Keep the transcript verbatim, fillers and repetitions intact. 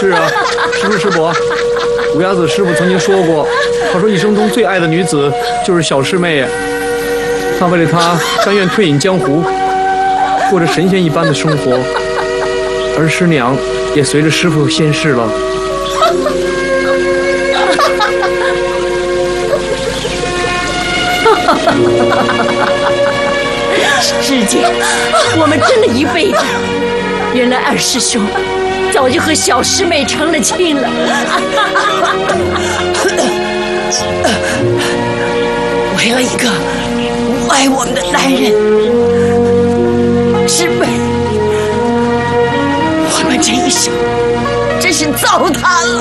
是啊，是不是师伯？乌鸦子师傅曾经说过，他说一生中最爱的女子就是小师妹呀。他为了她甘愿退隐江湖，过着神仙一般的生活，而师娘也随着师傅仙逝了。 师姐，我们争了一辈子，原来二师兄早就和小师妹成了亲了。为了一个不爱我们的男人，师妹，我们这一生真是糟蹋了。